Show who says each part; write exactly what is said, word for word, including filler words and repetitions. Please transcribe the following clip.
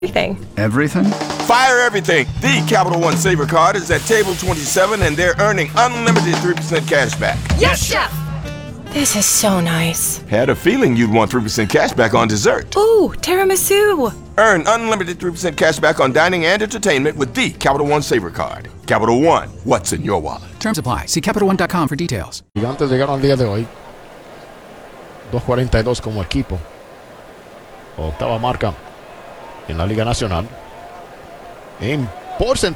Speaker 1: Everything.
Speaker 2: Everything?
Speaker 3: Fire everything. The Capital One Saver Card is at table twenty-seven, and they're earning unlimited three percent cash back.
Speaker 1: Yes, Chef! This is so nice.
Speaker 3: Had a feeling you'd want three percent cash back on dessert.
Speaker 1: Ooh, tiramisu.
Speaker 3: Earn unlimited three percent cash back on dining and entertainment with the Capital One Saver Card. Capital One, what's in your wallet?
Speaker 4: Terms apply. See Capital One dot com for details.
Speaker 5: Gigantes llegaron al día de hoy. dos cuarenta y dos como equipo. Octava marca en la Liga Nacional. En porcentaje.